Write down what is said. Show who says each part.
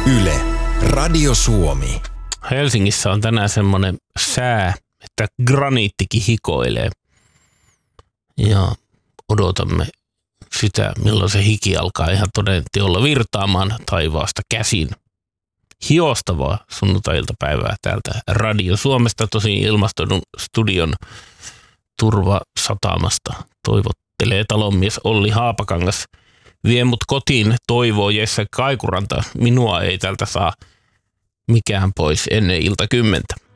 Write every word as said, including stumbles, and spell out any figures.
Speaker 1: Yle, Radio Suomi.
Speaker 2: Helsingissä on tänään semmoinen sää, että graniittikin hikoilee. Ja odotamme sitä, milloin se hiki alkaa ihan todenteolla virtaamaan taivaasta käsin. Hiostavaa sunnuntai-iltapäivää täältä Radio Suomesta, tosin ilmastoidun studion turvasatamasta. Toivottelee talonmies Olli Haapakangas. Vie mut kotiin, toivoo Jesse Kaikuranta. Minua ei tältä saa mikään pois ennen ilta kymmentä.